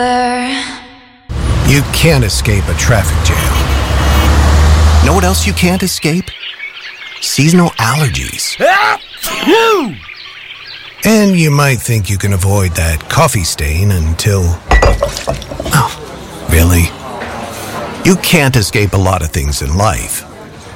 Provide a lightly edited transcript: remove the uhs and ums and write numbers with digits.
You can't escape a traffic jam. Know what else you can't escape? Seasonal allergies. And you might think you can avoid that coffee stain until... Oh, really? You can't escape a lot of things in life.